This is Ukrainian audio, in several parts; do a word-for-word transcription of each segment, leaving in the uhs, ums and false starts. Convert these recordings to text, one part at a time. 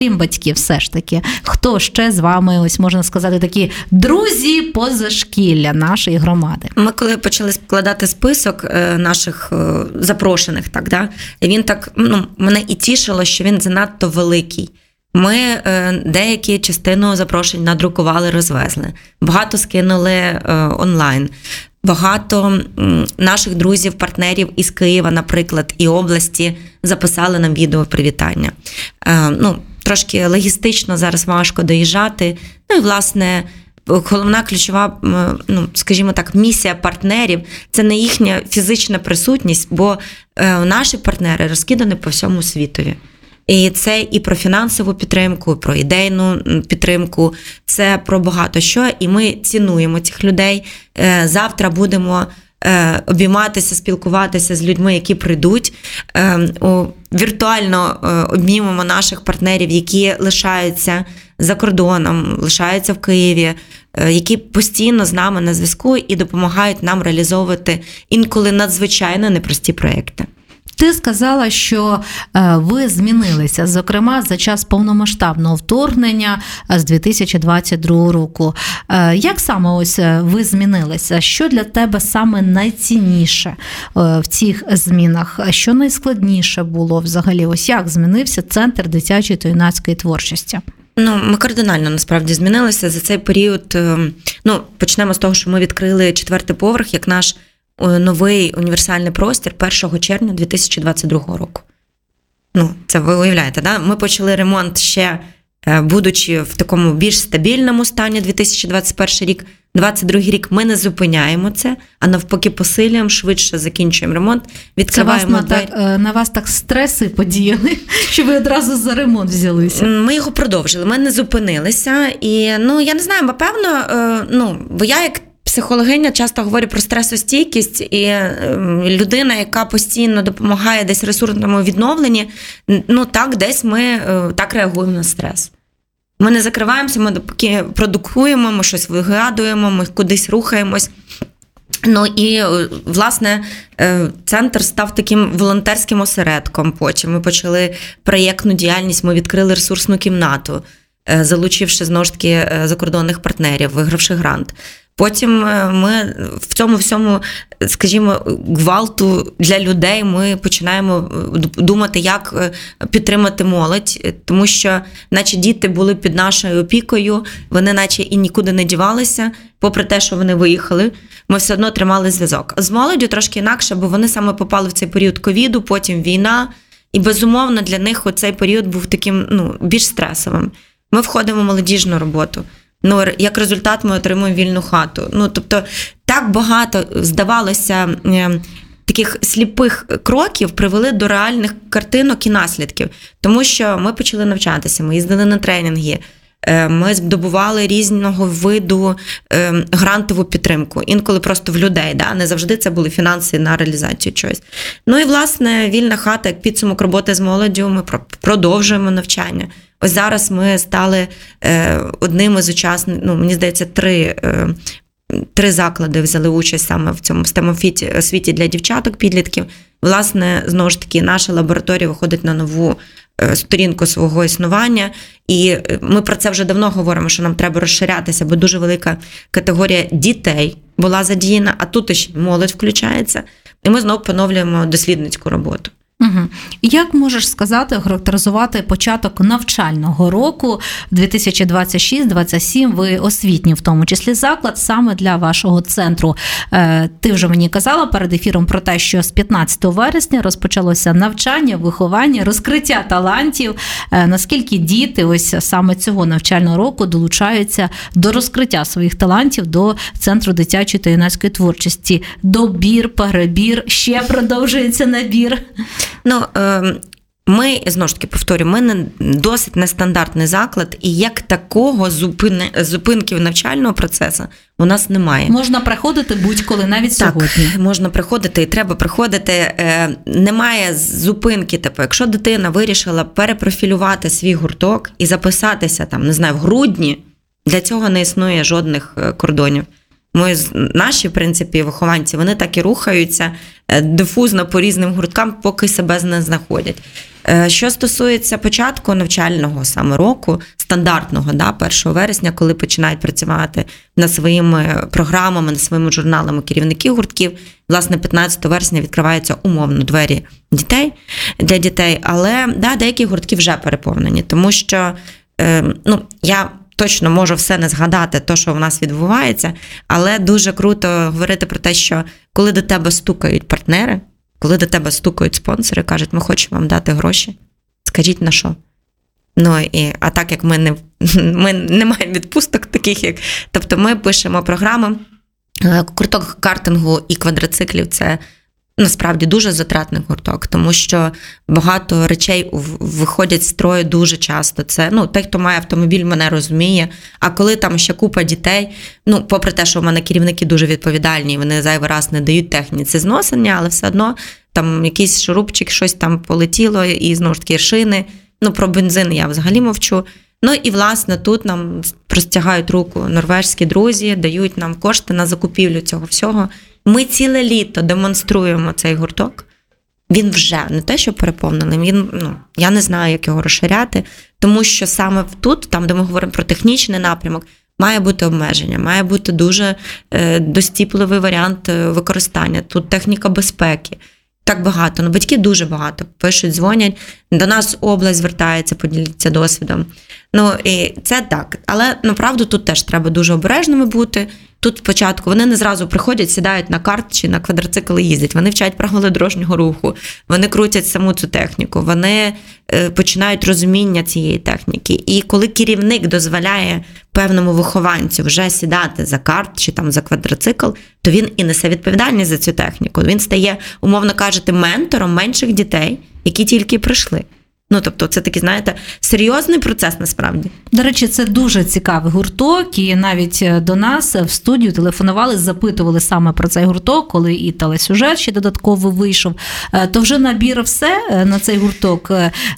Крім батьків, все ж таки, хто ще з вами, ось можна сказати, такі друзі позашкілля нашої громади? Ми коли почали складати список наших запрошених, так, да, він так, ну, мене і тішило, що він занадто великий. Ми деякі частину запрошень надрукували, розвезли. Багато скинули онлайн. Багато наших друзів, партнерів із Києва, наприклад, і області записали нам відео привітання. Ну, трошки логістично зараз важко доїжджати. Ну і, власне, головна ключова, ну, скажімо так, місія партнерів – це не їхня фізична присутність, бо наші партнери розкидані по всьому світові. І це і про фінансову підтримку, про ідейну підтримку, це про багато що. І ми цінуємо цих людей. Завтра будемо обійматися, спілкуватися з людьми, які прийдуть. Віртуально обнімемо наших партнерів, які лишаються за кордоном, лишаються в Києві, які постійно з нами на зв'язку і допомагають нам реалізовувати інколи надзвичайно непрості проєкти. Ти сказала, що ви змінилися, зокрема, за час повномасштабного вторгнення з дві тисячі двадцять другого року. Як саме ось ви змінилися? Що для тебе саме найцінніше в цих змінах? Що найскладніше було взагалі? Ось як змінився Центр дитячої та юнацької творчості? Ну, ми кардинально, насправді, змінилися за цей період. Ну, почнемо з того, що ми відкрили четвертий поверх, як наш новий універсальний простір першого червня дві тисячі двадцять другого року. Ну, це ви уявляєте, да? Ми почали ремонт ще, будучи в такому більш стабільному стані дві тисячі двадцять перший рік. двадцять другий рік ми не зупиняємо це, а навпаки посилюємо, швидше закінчуємо ремонт, відкриваємо це двері. Так, на вас так стреси подіяли, що ви одразу за ремонт взялися? Ми його продовжили, ми не зупинилися. І, ну, я не знаю, напевно, ну, бо я як психологиня часто говорю про стресостійкість, і людина, яка постійно допомагає десь ресурсному відновленні, ну так, десь ми так реагуємо на стрес. Ми не закриваємося, ми поки продукуємо, ми щось вигадуємо, ми кудись рухаємось. Ну і, власне, центр став таким волонтерським осередком. Потім ми почали проєктну діяльність, ми відкрили ресурсну кімнату, залучивши, знову ж таки, закордонних партнерів, вигравши грант. Потім ми в цьому всьому, скажімо, гвалту для людей ми починаємо думати, як підтримати молодь, тому що наче діти були під нашою опікою, вони наче і нікуди не дівалися, попри те, що вони виїхали, ми все одно тримали зв'язок. З молоддю трошки інакше, бо вони саме попали в цей період ковіду, потім війна, і безумовно для них цей період був таким, ну, більш стресовим. Ми входимо в молодіжну роботу. Ну, як результат ми отримуємо вільну хату. Ну, тобто, так багато, здавалося, таких сліпих кроків привели до реальних картинок і наслідків. Тому що ми почали навчатися, ми їздили на тренінги, ми здобували різного виду грантову підтримку. Інколи просто в людей, да? Не завжди це були фінанси на реалізацію чогось. Ну і, власне, вільна хата, як підсумок роботи з молоддю, ми продовжуємо навчання. Ось зараз ми стали одним із учасників, ну, мені здається, три, три заклади взяли участь саме в цьому STEM-освіті для дівчаток, підлітків. Власне, знову ж таки, наша лабораторія виходить на нову сторінку свого існування, і ми про це вже давно говоримо, що нам треба розширятися, бо дуже велика категорія дітей була задіяна, а тут ще молодь включається, і ми знову поновлюємо дослідницьку роботу. Угу. Як можеш сказати, характеризувати початок навчального року дві тисячі двадцять шість двадцять сім, ви освітній в тому числі заклад саме для вашого центру? Ти вже мені казала перед ефіром про те, що з п'ятнадцятого вересня розпочалося навчання, виховання, розкриття талантів. Наскільки діти ось саме цього навчального року долучаються до розкриття своїх талантів до Центру дитячої та юнацької творчості? Добір, перебір, ще продовжується набір? Ну, ми, знову ж таки, повторюю, ми не досить нестандартний заклад, і як такого зупини, зупинки навчального процесу у нас немає. Можна приходити будь-коли, навіть так, сьогодні. Так, можна приходити і треба приходити. Немає зупинки, типу, якщо дитина вирішила перепрофілювати свій гурток і записатися, там, не знаю, в грудні, для цього не існує жодних кордонів. Ми, наші, в принципі, вихованці, вони так і рухаються дифузно по різним гурткам, поки себе не знаходять. Що стосується початку навчального саме року, стандартного, да, першого вересня, коли починають працювати над своїми програмами, над своїми журналами керівники гуртків, власне, п'ятнадцятого вересня відкриваються умовно двері дітей, для дітей, але да, деякі гуртки вже переповнені, тому що е, ну, я точно можу все не згадати, то, що в нас відбувається, але дуже круто говорити про те, що коли до тебе стукають партнери, коли до тебе стукають спонсори, кажуть, ми хочемо вам дати гроші, скажіть на що? Ну, і, а так як ми не, ми не маємо відпусток таких, як, тобто ми пишемо програми, гурток картингу і квадроциклів – це насправді дуже затратний гурток, тому що багато речей виходять з строю дуже часто. Це, ну, той, хто має автомобіль, мене розуміє. А коли там ще купа дітей, ну, попри те, що в мене керівники дуже відповідальні, вони зайвий раз не дають техніці зносення, але все одно там якийсь шурупчик, щось там полетіло, і знову ж таки шини. Ну, про бензин я взагалі мовчу. Ну і, власне, тут нам простягають руку норвежські друзі, дають нам кошти на закупівлю цього всього. Ми ціле літо демонструємо цей гурток. Він вже не те, що переповнений, він, ну, я не знаю, як його розширяти, тому що саме тут, там, де ми говоримо про технічний напрямок, має бути обмеження, має бути дуже е, достіпливий варіант використання. Тут техніка безпеки. Так багато, ну батьки дуже багато пишуть, дзвонять, до нас область звертається, поділіться досвідом. Ну і це так, але направду тут теж треба дуже обережними бути. Тут спочатку вони не зразу приходять, сідають на карт чи на квадроцикл і їздять. Вони вчать правила дорожнього руху, вони крутять саму цю техніку, вони е, починають розуміння цієї техніки. І коли керівник дозволяє певному вихованцю вже сідати за карт чи там за квадроцикл, то він і несе відповідальність за цю техніку. Він стає, умовно кажучи, ментором менших дітей, які тільки прийшли. Ну, тобто, це такий, знаєте, серйозний процес насправді. До речі, це дуже цікавий гурток, і навіть до нас в студію телефонували, запитували саме про цей гурток, коли і телесюжет ще додатково вийшов. То вже набір все на цей гурток,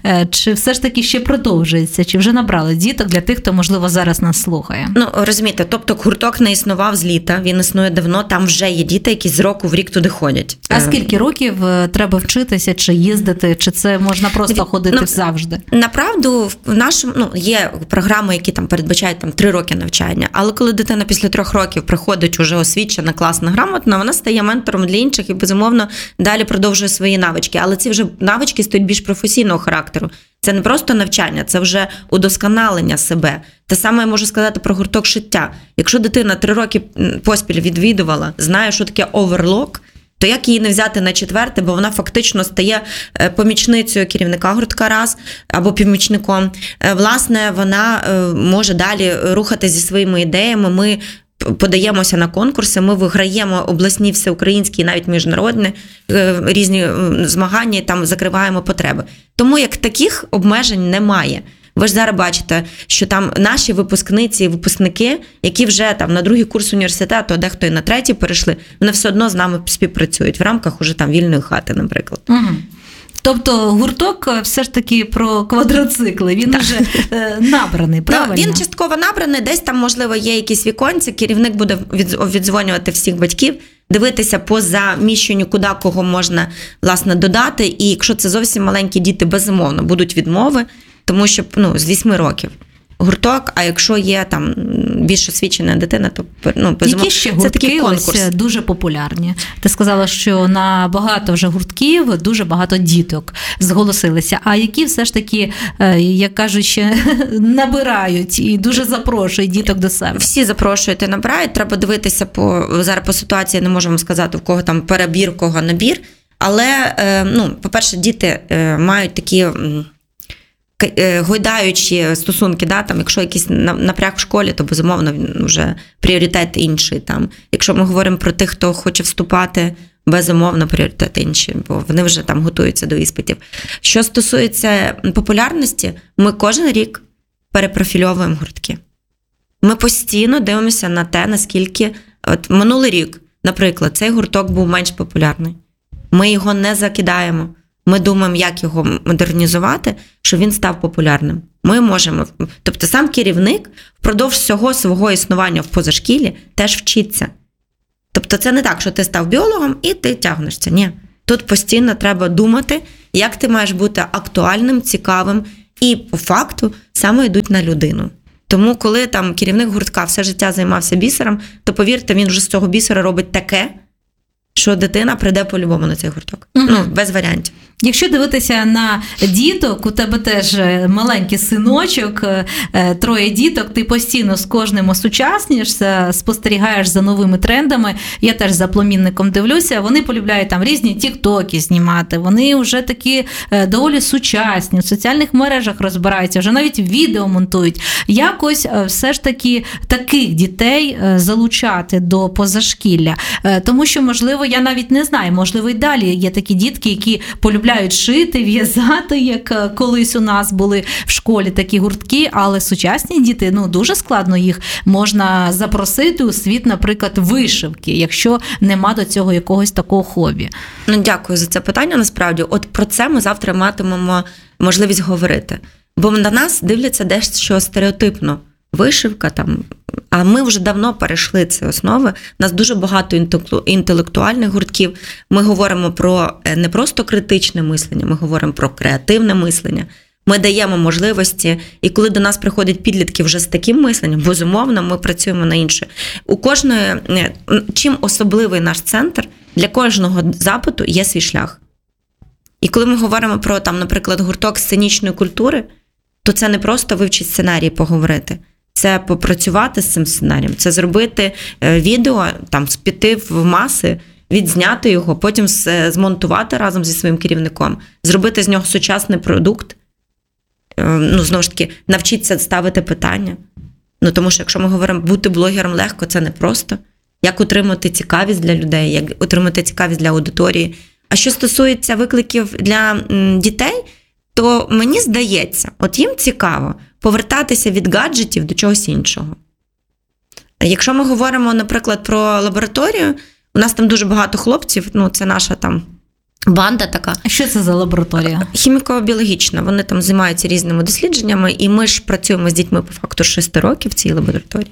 чи все ж таки ще продовжується, чи вже набрали діток для тих, хто, можливо, зараз нас слухає? Ну, розумієте, тобто гурток не існував з літа, він існує давно, там вже є діти, які з року в рік туди ходять. А скільки років треба вчитися, чи їздити, чи це можна просто ходити ну, завжди? Направду, в нашому, ну, є програми, які там передбачають там три роки навчання, але коли дитина після трьох років приходить уже освічена, класна, грамотна, вона стає ментором для інших і, безумовно, далі продовжує свої навички. Але ці вже навички стають більш професійного характеру. Це не просто навчання, це вже удосконалення себе. Те саме я можу сказати про гурток шиття. Якщо дитина три роки поспіль відвідувала, знає, що таке оверлок, то як її не взяти на четверте, бо вона фактично стає помічницею керівника гуртка раз, або помічником. Власне, вона може далі рухати зі своїми ідеями. Ми подаємося на конкурси, ми виграємо обласні, всеукраїнські і навіть міжнародні різні змагання, і там закриваємо потреби. Тому як таких обмежень немає. Ви ж зараз бачите, що там наші випускниці і випускники, які вже там на другий курс університету, а дехто і на третій перейшли, вони все одно з нами співпрацюють в рамках уже там вільної хати, наприклад. Угу. Тобто гурток все ж таки про квадроцикли, він так. вже е, набраний, правильно? Ну, він частково набраний, десь там, можливо, є якісь віконці, керівник буде віддзвонювати всіх батьків, дивитися по заміщенню, куди кого можна, власне, додати, і якщо це зовсім маленькі діти, безумовно, будуть відмови, тому що, ну, з вісьми років гурток, а якщо є там більш освічена дитина, то, ну, які ще гуртки це такий конкурс. Ось дуже популярні? Ти сказала, що на багато вже гуртків дуже багато діток зголосилися. А які все ж таки, як кажуть, ще набирають і дуже запрошують діток до себе? Всі запрошують і набирають. Треба дивитися по зараз по ситуації, не можемо сказати, в кого там перебір, в кого набір. Але, ну, по-перше, діти мають такі гойдаючі стосунки, да, там, якщо якийсь напряг в школі, то, безумовно, вже пріоритет інший. Там. Якщо ми говоримо про тих, хто хоче вступати, безумовно, пріоритет інший, бо вони вже там готуються до іспитів. Що стосується популярності, ми кожен рік перепрофільовуємо гуртки. Ми постійно дивимося на те, наскільки... От минулий рік, наприклад, цей гурток був менш популярний. Ми його не закидаємо. Ми думаємо, як його модернізувати, щоб він став популярним. Ми можемо, тобто сам керівник впродовж всього свого існування в позашкіллі теж вчиться. Тобто це не так, що ти став біологом і ти тягнешся. Ні. Тут постійно треба думати, як ти маєш бути актуальним, цікавим і по факту саме йдуть на людину. Тому коли там керівник гуртка все життя займався бісером, то повірте, він вже з цього бісера робить таке, що дитина прийде по-любому на цей гурток. Угу. Ну, без варіантів. Якщо дивитися на діток, у тебе теж маленький синочок, троє діток, ти постійно з кожним осучаснюєшся, спостерігаєш за новими трендами. Я теж за племінником дивлюся, вони полюбляють там різні тіктоки знімати, вони вже такі доволі сучасні, в соціальних мережах розбираються, вже навіть відео монтують. Якось все ж таки таких дітей залучати до позашкілля. Тому що, можливо, я навіть не знаю, можливо, і далі є такі дітки, які полюбляють шити, в'язати, як колись у нас були в школі такі гуртки, але сучасні діти, ну, дуже складно їх можна запросити у світ, наприклад, вишивки, якщо нема до цього якогось такого хобі. Ну, дякую за це питання, насправді. От про це ми завтра матимемо можливість говорити. Бо на нас дивляться дещо стереотипно. Вишивка там, а ми вже давно перейшли ці основи. У нас дуже багато інтелектуальних гуртків. Ми говоримо про не просто критичне мислення, ми говоримо про креативне мислення. Ми даємо можливості, і коли до нас приходять підлітки вже з таким мисленням, безумовно, ми працюємо на інше. У кожної, чим особливий наш центр, для кожного запиту є свій шлях. І коли ми говоримо про, там, наприклад, гурток сценічної культури, то це не просто вивчити сценарій, поговорити. Це попрацювати з цим сценарієм, це зробити відео, там, піти в маси, відзняти його, потім змонтувати разом зі своїм керівником, зробити з нього сучасний продукт, ну, знову ж таки, навчитися ставити питання. Ну, тому що, якщо ми говоримо, бути блогером легко, це не просто. Як отримати цікавість для людей, як отримати цікавість для аудиторії. А що стосується викликів для дітей, то мені здається, от їм цікаво повертатися від гаджетів до чогось іншого. Якщо ми говоримо, наприклад, про лабораторію, у нас там дуже багато хлопців, ну це наша там банда така. А що це за лабораторія? Хіміко-біологічна. Вони там займаються різними дослідженнями, і ми ж працюємо з дітьми по факту шість років в цій лабораторії.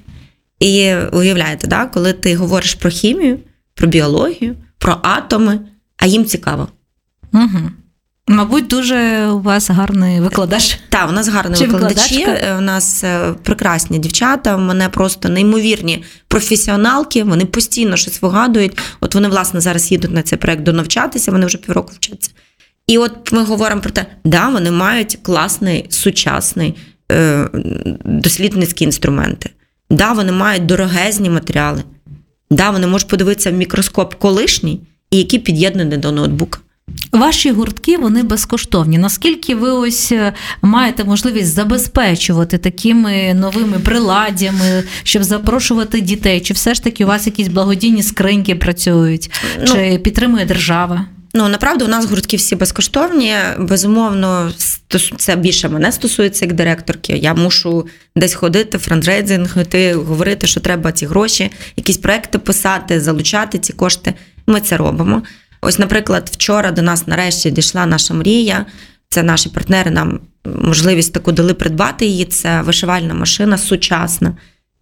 І уявляєте, да, коли ти говориш про хімію, про біологію, про атоми, а їм цікаво. Угу. Мабуть, дуже у вас гарний викладач. Так, у нас гарні Чи викладачі, у нас прекрасні дівчата, у мене просто неймовірні професіоналки, вони постійно щось вигадують. От вони, власне, зараз їдуть на цей проєкт донавчатися, вони вже півроку вчаться. І от ми говоримо про те, да, вони мають класний, сучасний е, дослідницькі інструменти. Да, вони мають дорогезні матеріали. Да, вони можуть подивитися в мікроскоп колишній, і які під'єднані до ноутбука. Ваші гуртки, вони безкоштовні. Наскільки ви ось маєте можливість забезпечувати такими новими приладдями, щоб запрошувати дітей? Чи все ж таки у вас якісь благодійні скриньки працюють? Ну, чи підтримує держава? Ну, направду, у нас гуртки всі безкоштовні. Безумовно, це більше мене стосується як директорки. Я мушу десь ходити, франдрейзинг, йти, говорити, що треба ці гроші, якісь проекти писати, залучати ці кошти. Ми це робимо. Ось, наприклад, вчора до нас нарешті дійшла наша мрія. Це наші партнери нам можливість таку дали придбати її. Це вишивальна машина сучасна.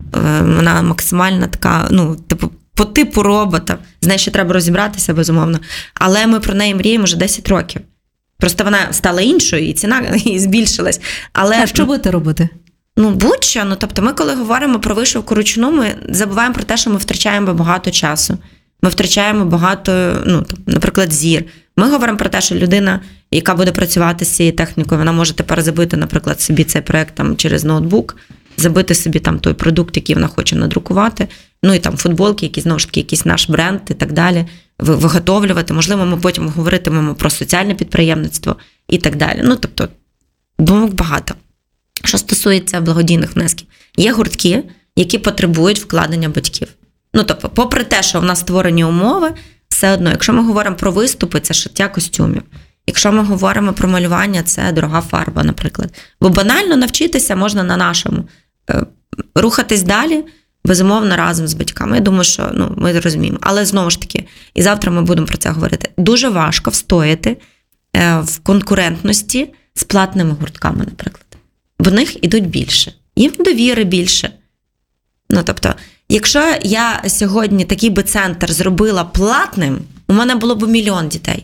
Вона максимально така, ну, типу, по типу робота. З нею ще треба розібратися, безумовно. Але ми про неї мріємо вже десять років. Просто вона стала іншою, і ціна і збільшилась. Але... А що будете робити? Ну, будь-що. Ну, тобто ми, коли говоримо про вишивку ручну, ми забуваємо про те, що ми втрачаємо багато часу. Ми втрачаємо багато, ну, наприклад, зір. Ми говоримо про те, що людина, яка буде працювати з цією технікою, вона може тепер забити, наприклад, собі цей проєкт там через ноутбук, забити собі там той продукт, який вона хоче надрукувати, ну і там футболки, які, знову ж таки, якийсь наш бренд і так далі, виготовлювати. Можливо, ми потім говоритимемо про соціальне підприємництво і так далі. Ну, тобто, думок багато. Що стосується благодійних внесків, є гуртки, які потребують вкладення батьків. Ну, тобто, попри те, що в нас створені умови, все одно, якщо ми говоримо про виступи, це шиття костюмів. Якщо ми говоримо про малювання, це дорога фарба, наприклад. Бо банально навчитися можна на нашому. Рухатись далі, безумовно, разом з батьками. Я думаю, що ну, ми розуміємо. Але, знову ж таки, і завтра ми будемо про це говорити. Дуже важко встояти в конкурентності з платними гуртками, наприклад. В них ідуть більше. Їм довіри більше. Ну, тобто, Якщо я сьогодні такий би центр зробила платним, у мене було б мільйон дітей.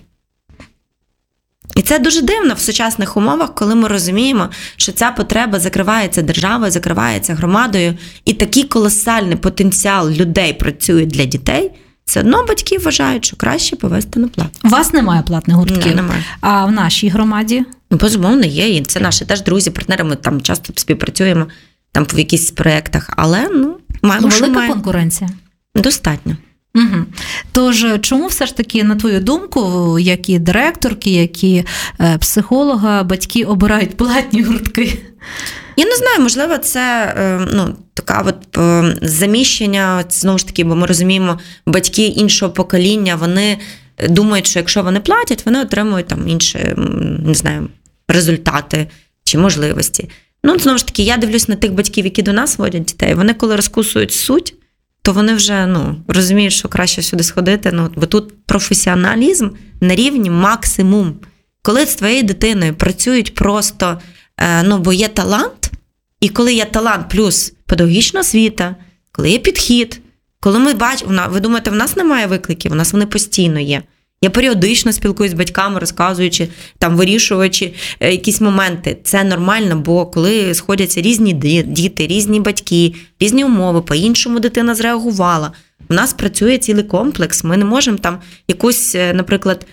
І це дуже дивно в сучасних умовах, коли ми розуміємо, що ця потреба закривається державою, закривається громадою, і такий колосальний потенціал людей працює для дітей, все одно батьки вважають, що краще повести на плату. У вас немає платних гуртків? Не, немає. А в нашій громаді? Безумовно, є. І це наші теж друзі, партнери, ми там часто співпрацюємо там в якихось проєктах, але ну, маємо, Велика що маємо. конкуренція? Достатньо. Угу. Тож, чому все ж таки, на твою думку, як і директорки, як і е, психолога, батьки обирають платні гуртки? Я не знаю, можливо, це е, ну, така от е, заміщення, знову ж таки, бо ми розуміємо, батьки іншого покоління, вони думають, що якщо вони платять, вони отримують там інші, не знаю, результати чи можливості. Ну, знову ж таки, я дивлюсь на тих батьків, які до нас водять дітей, вони коли розкусують суть, то вони вже ну, розуміють, що краще сюди сходити. Ну, бо тут професіоналізм на рівні максимум. Коли з твоєю дитиною працюють просто, ну, бо є талант, і коли є талант плюс педагогічна освіта, коли є підхід, коли ми бачимо, ви думаєте, в нас немає викликів, у нас вони постійно є. Я періодично спілкуюсь з батьками, розказуючи, там, вирішуючи якісь моменти. Це нормально, бо коли сходяться різні діти, різні батьки, різні умови, по-іншому дитина зреагувала. У нас працює цілий комплекс. Ми не можемо там якусь, наприклад,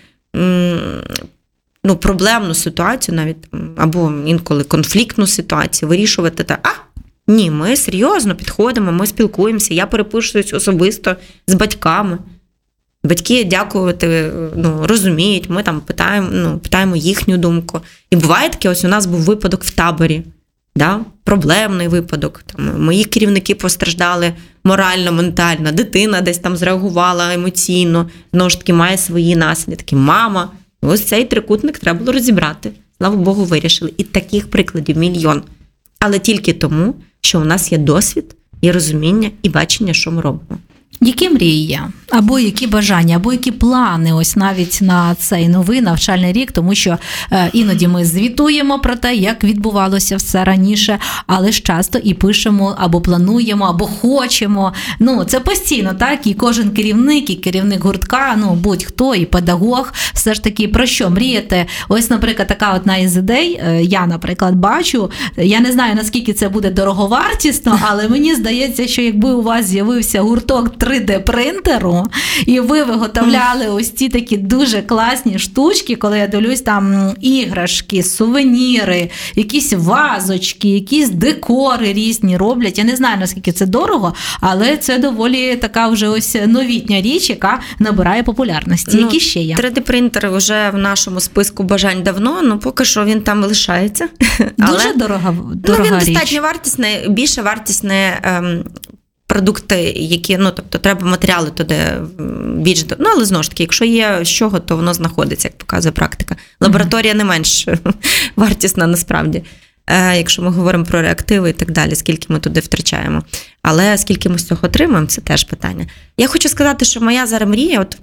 ну, проблемну ситуацію навіть, або інколи конфліктну ситуацію вирішувати так, а, ні, ми серйозно підходимо, ми спілкуємося, я переписуюсь особисто з батьками. Батьки, дякувати, ну, розуміють, ми там питаємо, ну, питаємо їхню думку. І буває таке, ось у нас був випадок в таборі, да? Проблемний випадок. Там, мої керівники постраждали морально, ментально, дитина десь там зреагувала емоційно, знову ж таки має свої наслідки. Мама, ось цей трикутник треба було розібрати. Слава Богу, вирішили. І таких прикладів мільйон. Але тільки тому, що у нас є досвід, є розуміння і бачення, що ми робимо. Які мрії є? Або які бажання, або які плани ось навіть на цей новий навчальний рік, тому що е, іноді ми звітуємо про те, як відбувалося все раніше, але ж часто і пишемо, або плануємо, або хочемо. Ну, це постійно, так? І кожен керівник, і керівник гуртка, ну, будь-хто, і педагог, все ж таки, про що мріяти? Ось, наприклад, така одна із ідей, е, я, наприклад, бачу, я не знаю, наскільки це буде дороговартісно, але мені здається, що якби у вас з'явився гурток три де-принтеру, і ви виготовляли ось ці такі дуже класні штучки, коли я дивлюсь, там іграшки, сувеніри, якісь вазочки, якісь декори різні роблять. Я не знаю, наскільки це дорого, але це доволі така вже ось новітня річ, яка набирає популярності. Ну, які ще є? три де-принтер вже в нашому списку бажань давно, ну поки що він там лишається. Дуже але, дорога, дорога ну, він річ. достатньо вартісний, більше вартісний ем, продукти, які, ну, тобто, треба матеріали туди більш, ну, але знову ж таки, якщо є з чого, то воно знаходиться, як показує практика. Лабораторія не менш вартісна насправді, е, якщо ми говоримо про реактиви і так далі, скільки ми туди втрачаємо. Але скільки ми з цього отримуємо, це теж питання. Я хочу сказати, що моя зараз мрія, от,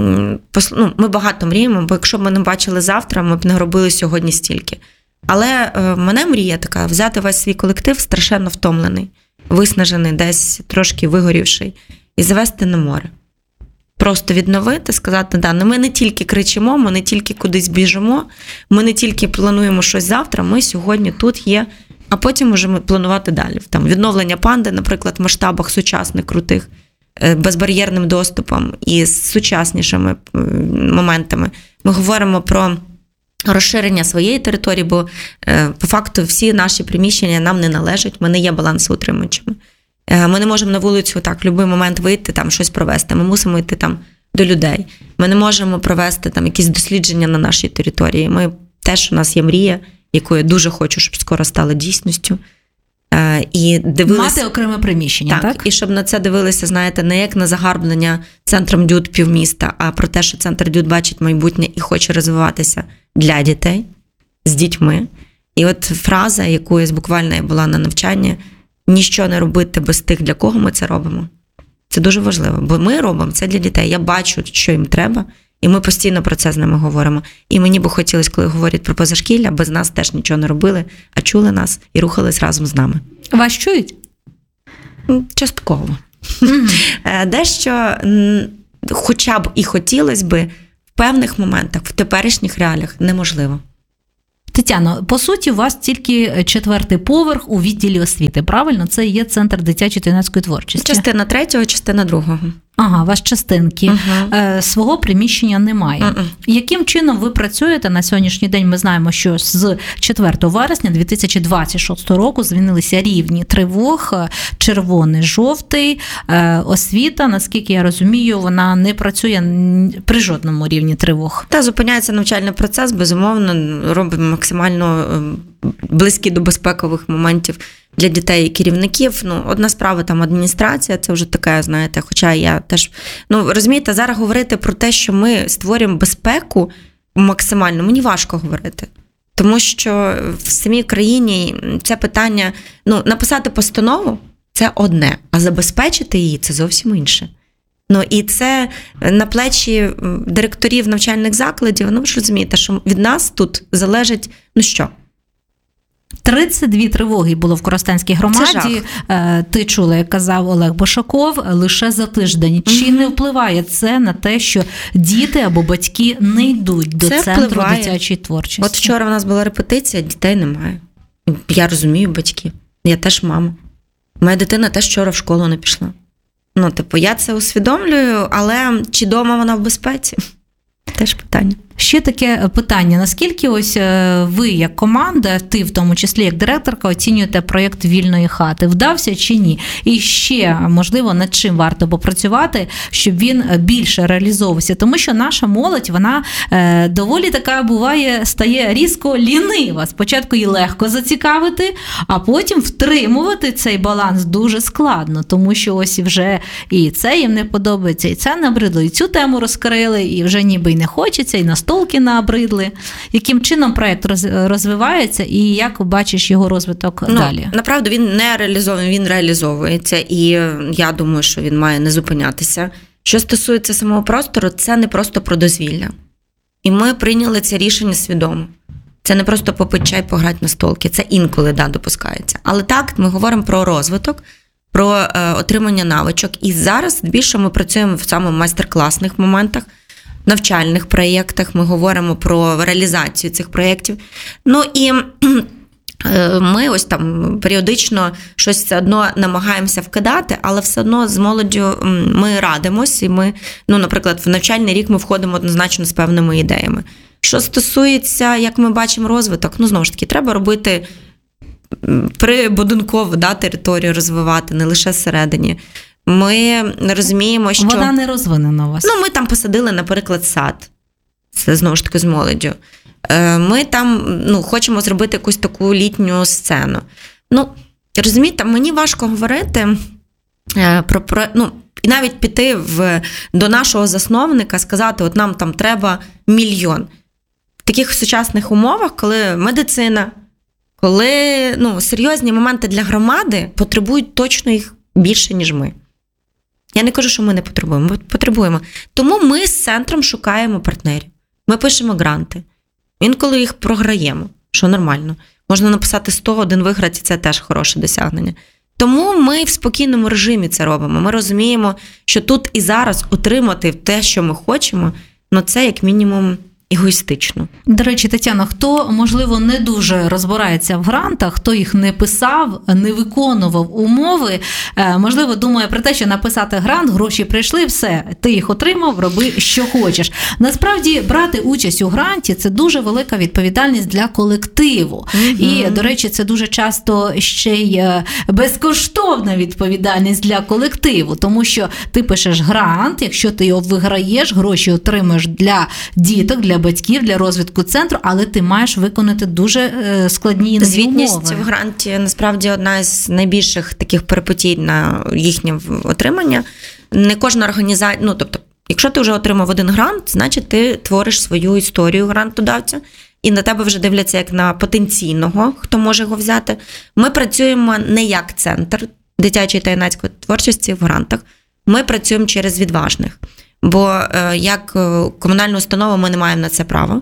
ну, ми багато мріємо, бо якщо б ми не бачили завтра, ми б не робили сьогодні стільки. Але е, мене мрія така, взяти весь свій колектив страшенно втомлений, виснажений, десь трошки вигорівший, і завести на море. Просто відновити, сказати, да, ми не тільки кричимо, ми не тільки кудись біжимо, ми не тільки плануємо щось завтра, ми сьогодні тут є, а потім можемо планувати далі. Там відновлення панди, наприклад, в масштабах сучасних, крутих, безбар'єрним доступом і з сучаснішими моментами. Ми говоримо про розширення своєї території, бо по факту всі наші приміщення нам не належать, ми не є балансоутримувачами. Ми не можемо на вулицю так в будь-який момент вийти, там щось провести. Ми мусимо йти там до людей. Ми не можемо провести там якісь дослідження на нашій території. Ми теж, у нас є мрія, яку я дуже хочу, щоб скоро стала дійсністю. І дивилися... Мати окреме приміщення, так, так? І щоб на це дивилися, знаєте, не як на загарбнення центром ДЮД півміста, а про те, що центр ДЮД бачить майбутнє і хоче розвиватися для дітей, з дітьми. І от фраза, яку я буквально була на навчанні, ніщо не робити без тих, для кого ми це робимо. Це дуже важливо, бо ми робимо це для дітей. Я бачу, що їм треба, і ми постійно про це з ними говоримо. І мені би хотілося, коли говорять про позашкілля, без нас теж нічого не робили, а чули нас і рухались разом з нами. Вас чують? Частково. Mm-hmm. Дещо хоча б і хотілося би в певних моментах, в теперішніх реаліях неможливо. Тетяно, по суті, у вас тільки четвертий поверх у відділі освіти, правильно? Це є центр дитячої та юнацької творчості. Частина третього, частина другого. Ага, у вас частинки. Uh-huh. Свого приміщення немає. Uh-uh. Яким чином ви працюєте на сьогоднішній день? Ми знаємо, що з четвертого вересня дві тисячі двадцять шостого року змінилися рівні тривог, червоний, жовтий, освіта, наскільки я розумію, вона не працює при жодному рівні тривог. Та зупиняється навчальний процес, безумовно, робимо максимально близькі до безпекових моментів для дітей і керівників. Ну, одна справа там адміністрація, це вже таке, знаєте, хоча я теж, ну, розумієте, зараз говорити про те, що ми створюємо безпеку максимально, мені важко говорити. Тому що в самій країні це питання, ну, написати постанову – це одне, а забезпечити її – це зовсім інше. Ну, і це на плечі директорів навчальних закладів, ну, ви ж розумієте, що від нас тут залежить, ну що? тридцять дві тривоги було в Коростенській громаді. Ти чула, як казав Олег Бошаков, лише за тиждень. Чи mm-hmm. не впливає це на те, що діти або батьки не йдуть до це центру впливає. Дитячої творчості? От вчора в нас була репетиція, дітей немає. Я розумію батьків. Я теж мама. Моя дитина теж вчора в школу не пішла. Ну, типу, я це усвідомлюю, але чи дома вона в безпеці? Теж питання. Ще таке питання. Наскільки ось ви, як команда, ти в тому числі як директорка, оцінюєте проєкт вільної хати? Вдався чи ні? І ще, можливо, над чим варто попрацювати, щоб він більше реалізовувався? Тому що наша молодь, вона е, доволі така буває, стає різко лінива. Спочатку її легко зацікавити, а потім втримувати цей баланс дуже складно. Тому що ось вже і це їм не подобається, і це набридло, і цю тему розкрили, і вже ніби й не хочеться, і на столки набридли. Яким чином проєкт розвивається і як бачиш його розвиток ну, далі? Направду він не реалізований, він реалізовується і я думаю, що він має не зупинятися. Що стосується самого простору, це не просто про дозвілля. І ми прийняли це рішення свідомо. Це не просто попити чай, пограти на столки. Це інколи, да, допускається. Але так, ми говоримо про розвиток, про е, отримання навичок. І зараз більше ми працюємо в саме майстер-класних моментах, навчальних проєктах, ми говоримо про реалізацію цих проєктів. Ну і ми ось там періодично щось все одно намагаємося вкидати, але все одно з молоддю ми радимось, і ми, ну, наприклад, в навчальний рік ми входимо однозначно з певними ідеями. Що стосується, як ми бачимо розвиток, ну, знову ж таки, треба робити прибудинкову, да, територію розвивати, не лише всередині. Ми розуміємо, що... Вона не розвинена у вас. Ну, ми там посадили, наприклад, сад. Це, знову ж таки, з молоддю. Ми там, ну, хочемо зробити якусь таку літню сцену. Ну, розумієте, мені важко говорити про... про ну, і навіть піти в, до нашого засновника, сказати, от нам там треба мільйон. В таких сучасних умовах, коли медицина, коли, ну, серйозні моменти для громади потребують точно їх більше, ніж ми. Я не кажу, що ми не потребуємо, ми потребуємо. Тому ми з центром шукаємо партнерів. Ми пишемо гранти. Інколи їх програємо, що нормально. Можна написати сто, один виграти, це теж хороше досягнення. Тому ми в спокійному режимі це робимо. Ми розуміємо, що тут і зараз отримати те, що ми хочемо, ну це як мінімум егоїстично. До речі, Тетяно, хто, можливо, не дуже розбирається в грантах, хто їх не писав, не виконував умови, можливо, думає про те, що написати грант, гроші прийшли, все, ти їх отримав, роби, що хочеш. Насправді, брати участь у гранті – це дуже велика відповідальність для колективу. Угу. І, до речі, це дуже часто ще й безкоштовна відповідальність для колективу, тому що ти пишеш грант, якщо ти його виграєш, гроші отримаєш для діток, для батьків, для розвитку центру, але ти маєш виконати дуже складні умови. Звітність в гранті, насправді, одна з найбільших таких перипетій на їхнє отримання. Не кожна організація, ну, тобто, якщо ти вже отримав один грант, значить ти твориш свою історію грантодавця, і на тебе вже дивляться як на потенційного, хто може його взяти. Ми працюємо не як центр дитячої та юнацької творчості в грантах, ми працюємо через відважних. Бо як комунальна установа ми не маємо на це права.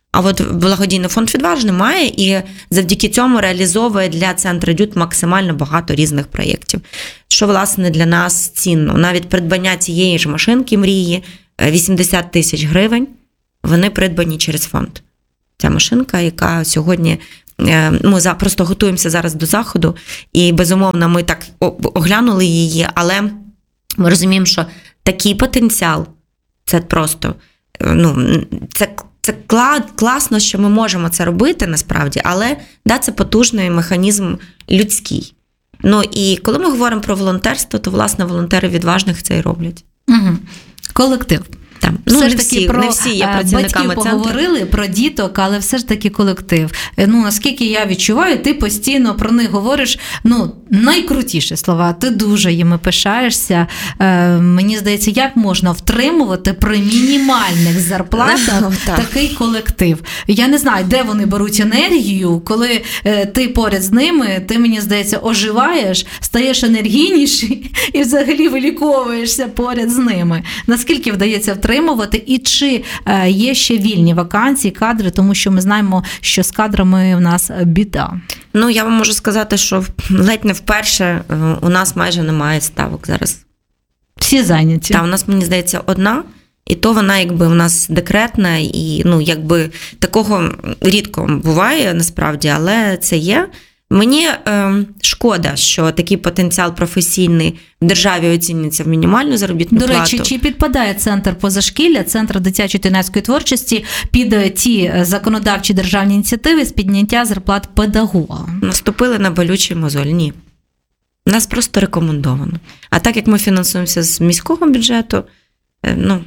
А от благодійний фонд «Відважний» має і завдяки цьому реалізовує для центру «Дют» максимально багато різних проєктів, що, власне, для нас цінно. Навіть придбання цієї ж машинки мрії, вісімдесят тисяч гривень, вони придбані через фонд. Ця машинка, яка сьогодні, ми просто готуємося зараз до заходу, і, безумовно, ми так оглянули її, але ми розуміємо, що такий потенціал, це просто, ну, це Це класно, що ми можемо це робити, насправді, але да, це потужний механізм людський. Ну і коли ми говоримо про волонтерство, то, власне, волонтери відважних це і роблять. Угу. Колектив. Там. Все ну, ж не таки всі, про не всі є працівниками батьків центру. Поговорили про діток, але все ж таки колектив. Ну, наскільки я відчуваю, ти постійно про них говориш, ну, найкрутіші слова, ти дуже їми пишаєшся. Е, мені здається, як можна втримувати при мінімальних зарплатах такий колектив? Я не знаю, де вони беруть енергію, коли е, ти поряд з ними, ти, мені здається, оживаєш, стаєш енергійніший і взагалі виліковуєшся поряд з ними. Наскільки вдається втримувати, і чи е, є ще вільні вакансії, кадри, тому що ми знаємо, що з кадрами в нас біда. Ну, я вам можу сказати, що ледь не вперше у нас майже немає ставок зараз. Всі зайняті. Так, у нас, мені здається, одна, і то вона якби у нас декретна, і ну, якби такого рідко буває насправді, але це є. Мені е, шкода, що такий потенціал професійний в державі оцінюється в мінімальну заробітну До плату. До речі, чи підпадає центр позашкілля, центр дитячої та юнацької творчості під ті законодавчі державні ініціативи з підняття зарплат педагога? Наступили на болючий мозоль? Ні. Нас просто рекомендовано. А так як ми фінансуємося з міського бюджету, е, ну,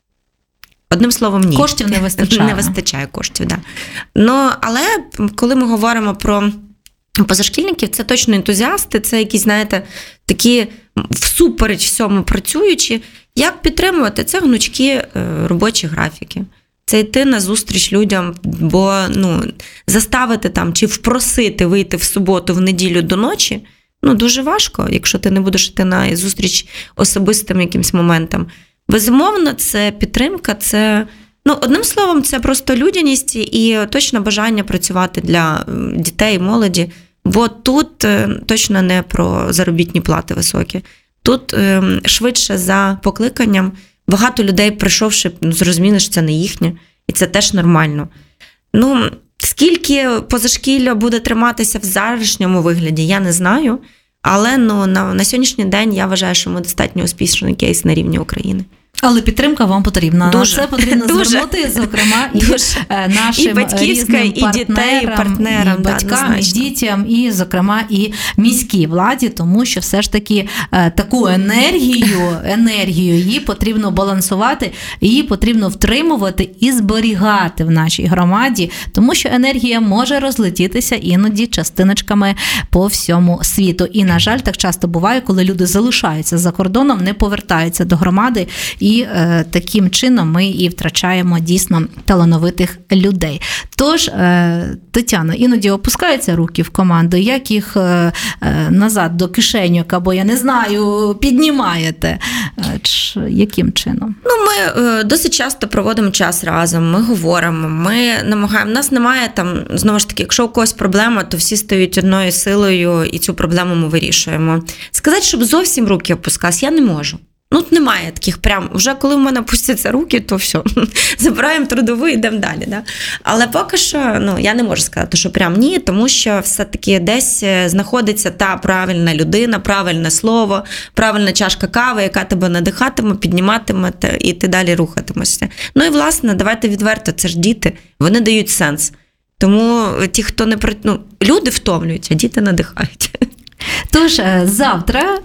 одним словом, ні. Коштів не вистачає. Не вистачає коштів, так. Да. Ну, але коли ми говоримо про позашкільників, це точно ентузіасти, це якісь, знаєте, такі всупереч всьому працюючі. Як підтримувати? Це гнучкі робочі графіки. Це йти на зустріч людям, бо ну, заставити там чи впросити вийти в суботу, в неділю до ночі, ну, дуже важко, якщо ти не будеш йти на зустріч особистим якимсь моментам. Безумовно, це підтримка, це, ну, одним словом, це просто людяність і точно бажання працювати для дітей і молоді, бо тут точно не про заробітні плати високі. Тут швидше за покликанням, багато людей, прийшовши, ну, зрозуміли, що це не їхнє, і це теж нормально. Ну, скільки позашкілля буде триматися в зараз-ньому вигляді, я не знаю, але ну, на, на сьогоднішній день я вважаю, що ми достатньо успішний кейс на рівні України. Але підтримка вам потрібна. Дуже. На це потрібно дуже. Звернути, зокрема, і дуже. нашим і батьківська, і дітей, і партнерам, і батькам, да, і дітям, і, зокрема, і міській владі, тому що все ж таки таку енергію, енергію її потрібно балансувати, її потрібно втримувати і зберігати в нашій громаді, тому що енергія може розлетітися іноді частиночками по всьому світу. І, на жаль, так часто буває, коли люди залишаються за кордоном, не повертаються до громади. І е, таким чином ми і втрачаємо дійсно талановитих людей. Тож, е, Тетяно, іноді опускаються руки в команду, як їх е, е, назад до кишеньок, або, я не знаю, піднімаєте? Е, ч, яким чином? Ну, ми е, досить часто проводимо час разом, ми говоримо, ми намагаємо, у нас немає там, знову ж таки, якщо у когось проблема, то всі стають одною силою і цю проблему ми вирішуємо. Сказати, щоб зовсім руки опускалися, я не можу. Ну, немає таких прям, вже коли в мене пустяться руки, то все, забираємо трудовий, йдемо далі. Да? Але поки що, ну, я не можу сказати, що прям ні, тому що все-таки десь знаходиться та правильна людина, правильне слово, правильна чашка кави, яка тебе надихатиме, підніматиме, і ти далі рухатимешся. Ну і, власне, давайте відверто, це ж діти, вони дають сенс. Тому ті, хто не... Ну, люди втомлюють, а діти надихають. Тож, завтра,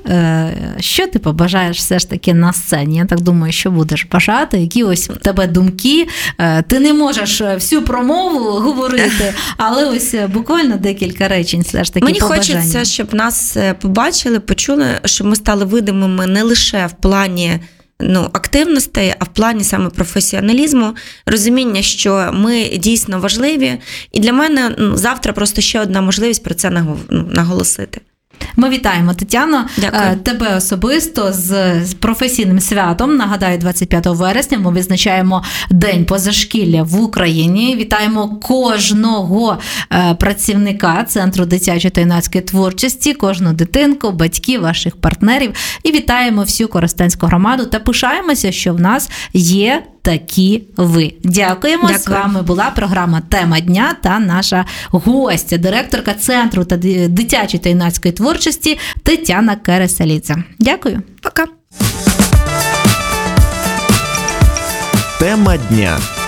що ти побажаєш все ж таки на сцені? Я так думаю, що будеш бажати, які ось в тебе думки. Ти не можеш всю промову говорити, але ось буквально декілька речень все ж таки Мені побажання. Мені хочеться, щоб нас побачили, почули, щоб ми стали видимими не лише в плані ну, активностей, а в плані саме професіоналізму, розуміння, що ми дійсно важливі. І для мене ну, завтра просто ще одна можливість про це наголосити. Ми вітаємо, Тетяно, Дякую. тебе особисто з професійним святом. Нагадаю, двадцять п'ятого вересня ми відзначаємо День позашкілля в Україні. Вітаємо кожного працівника Центру дитячої та юнацької творчості, кожну дитинку, батьків, ваших партнерів. І вітаємо всю Коростенську громаду та пишаємося, що в нас є такі ви. Дякуємо. Дякую. З вами була програма «Тема дня» та наша гостя, директорка Центру та дитячої та юнацької творчості Тетяна Кереселідзе. Дякую. Пока. Тема дня.